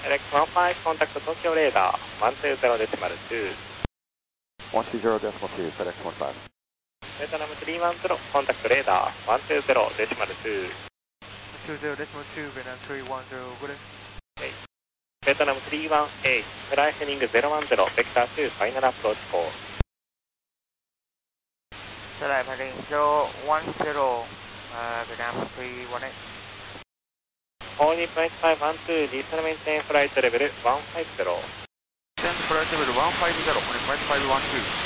Alex 15, contact Tokyo radar 120 decimal 2. 120 decimal 2, FedEx 15. Vietnam 310, contact radar 120 decimal 2. 120 decimal 2, Vietnam 310, good day. Okay. Vietnam 318, fly heading 010, vector 2, final approach call. Flight heading 010, Vietnam 318. Only flight 512, diesel maintain flight level 150. Descend flight level 150, only flight 512.